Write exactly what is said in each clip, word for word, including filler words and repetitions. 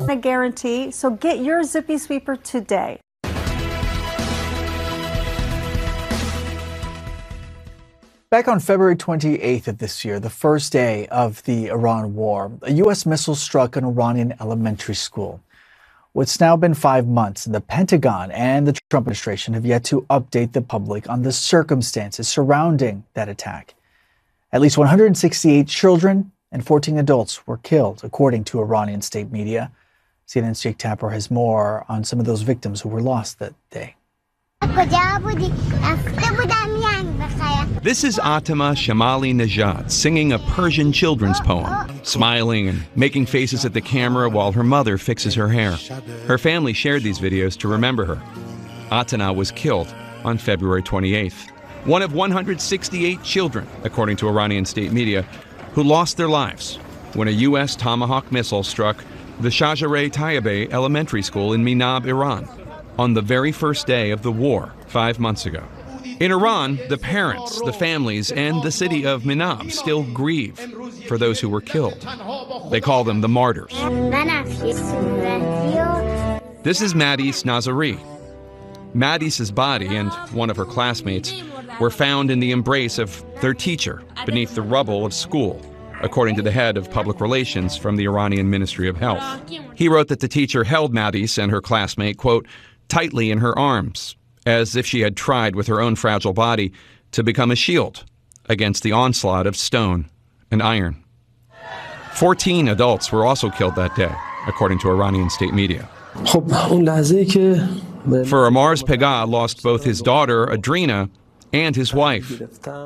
A guarantee, so get your Zippy Sweeper today. Back on February twenty-eighth of this year, the first day of the Iran war, a U S missile struck an Iranian elementary school. What's now been five months, the Pentagon and the Trump administration have yet to update the public on the circumstances surrounding that attack. At least one hundred sixty-eight children and fourteen adults were killed, according to Iranian state media. C N N's Jake Tapper has more on some of those victims who were lost that day. This is Atama Shamali Najad singing a Persian children's poem, smiling and making faces at the camera while her mother fixes her hair. Her family shared these videos to remember her. Atana was killed on February twenty-eighth, one of one hundred sixty-eight children, according to Iranian state media, who lost their lives when a U S Tomahawk missile struck the Shajareh Tayyibeh Elementary School in Minab, Iran, on the very first day of the war five months ago. In Iran, the parents, the families, and the city of Minab still grieve for those who were killed. They call them the martyrs. This is Madis Nazari. Madis's body and one of her classmates were found in the embrace of their teacher beneath the rubble of school, according to the head of public relations from the Iranian Ministry of Health. He wrote that the teacher held Madis and her classmate, quote, tightly in her arms, as if she had tried with her own fragile body to become a shield against the onslaught of stone and iron. Fourteen adults were also killed that day, according to Iranian state media. For Amar's Pegah lost both his daughter, Adrina, and his wife.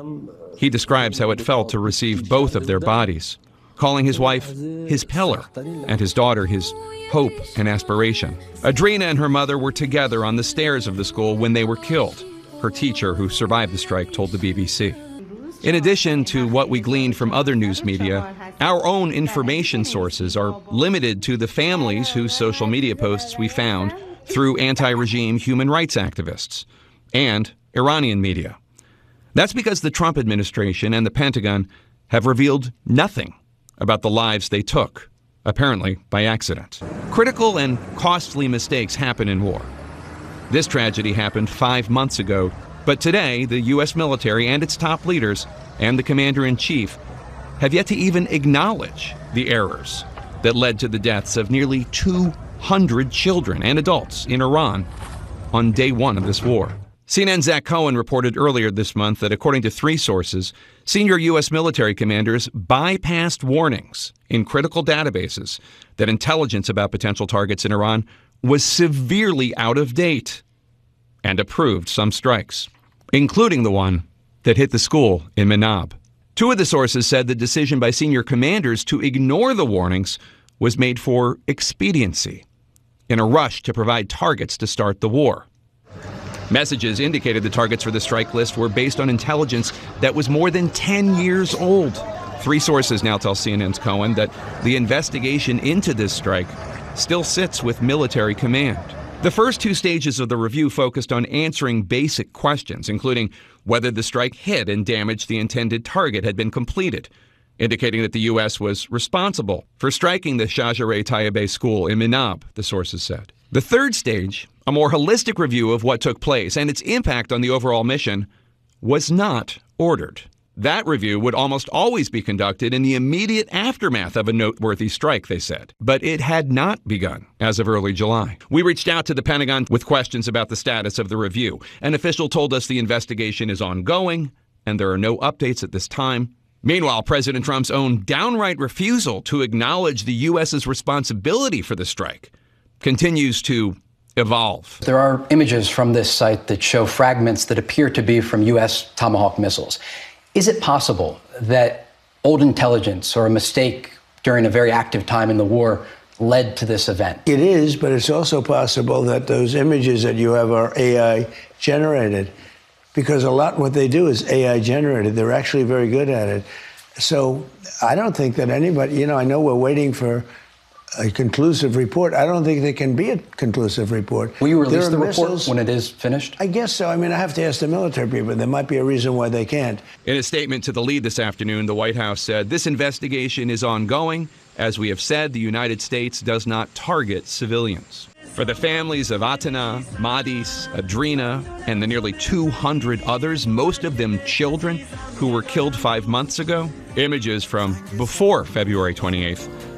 He describes how it felt to receive both of their bodies, calling his wife his pillar and his daughter his hope and aspiration. Adrina and her mother were together on the stairs of the school when they were killed, her teacher, who survived the strike, told the B B C. In addition to what we gleaned from other news media, our own information sources are limited to the families whose social media posts we found through anti-regime human rights activists and Iranian media. That's because the Trump administration and the Pentagon have revealed nothing about the lives they took, apparently by accident. Critical and costly mistakes happen in war. This tragedy happened five months ago, but today the U S military and its top leaders and the commander-in-chief have yet to even acknowledge the errors that led to the deaths of nearly two hundred children and adults in Iran on day one of this war. C N N's Zach Cohen reported earlier this month that, according to three sources, senior U S military commanders bypassed warnings in critical databases that intelligence about potential targets in Iran was severely out of date, and approved some strikes, including the one that hit the school in Minab. Two of the sources said the decision by senior commanders to ignore the warnings was made for expediency, in a rush to provide targets to start the war. Messages indicated the targets for the strike list were based on intelligence that was more than ten years old. Three sources now tell C N N's Cohen that the investigation into this strike still sits with military command. The first two stages of the review focused on answering basic questions, including whether the strike hit and damaged the intended target had been completed, indicating that the U S was responsible for striking the Shajareh Tayyibeh school in Minab, the sources said. The third stage, a more holistic review of what took place and its impact on the overall mission, was not ordered. That review would almost always be conducted in the immediate aftermath of a noteworthy strike, they said. But it had not begun as of early July. We reached out to the Pentagon with questions about the status of the review. An official told us the investigation is ongoing and there are no updates at this time. Meanwhile, President Trump's own downright refusal to acknowledge the U S's responsibility for the strike continues to evolve. There are images from this site that show fragments that appear to be from U S Tomahawk missiles. Is it possible that old intelligence or a mistake during a very active time in the war led to this event? It is, but it's also possible that those images that you have are A I generated, because a lot what they do is A I generated. They're actually very good at it. So I don't think that anybody, you know, I know we're waiting for a conclusive report. I don't think there can be a conclusive report. Will you release There are the report missiles- when it is finished? I guess so. I mean, I have to ask the military people. There might be a reason why they can't. In a statement to the lead this afternoon, the White House said this investigation is ongoing. As we have said, the United States does not target civilians. For the families of Atena, Madis, Adrina, and the nearly two hundred others, most of them children, who were killed five months ago, images from before February twenty-eighth